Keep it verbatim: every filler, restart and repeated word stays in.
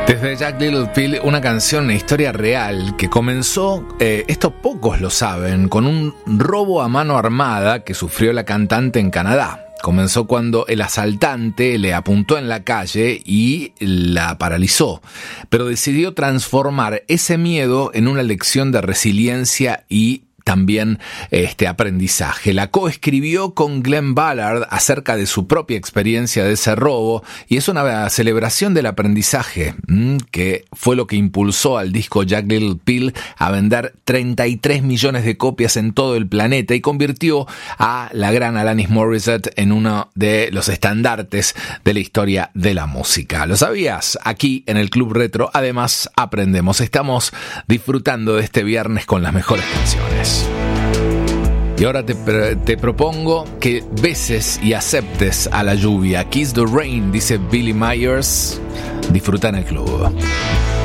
Desde Jack Little Pill, una canción, una historia real que comenzó, eh, esto pocos lo saben, con un robo a mano armada que sufrió la cantante en Canadá. Comenzó cuando el asaltante le apuntó en la calle y la paralizó, pero decidió transformar ese miedo en una lección de resiliencia y también este aprendizaje. La coescribió con Glenn Ballard acerca de su propia experiencia de ese robo y es una celebración del aprendizaje mmm, que fue lo que impulsó al disco Jack Little Pill a vender treinta y tres millones de copias en todo el planeta y convirtió a la gran Alanis Morissette en uno de los estandartes de la historia de la música. ¿Lo sabías? Aquí en el Club Retro además aprendemos. Estamos disfrutando de este viernes con las mejores canciones. Y ahora te, te propongo que beses y aceptes a la lluvia. Kiss the Rain, dice Billy Myers. Disfruta en el club.